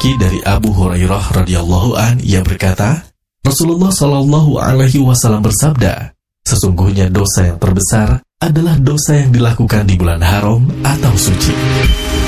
Al-Baihaqi dari Abu Hurairah radhiyallahu an, ia berkata, Rasulullah Shallallahu Alaihi Wasallam bersabda, sesungguhnya dosa yang terbesar adalah dosa yang dilakukan di bulan haram atau suci.